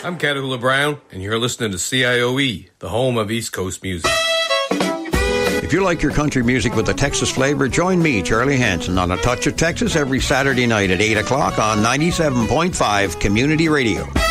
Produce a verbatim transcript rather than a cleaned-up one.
I'm Catahoula Brown, and you're listening to C I O E, the home of East Coast music. If you like your country music with a Texas flavor, join me, Charlie Hanson, on A Touch of Texas every Saturday night at eight o'clock on ninety-seven point five Community Radio.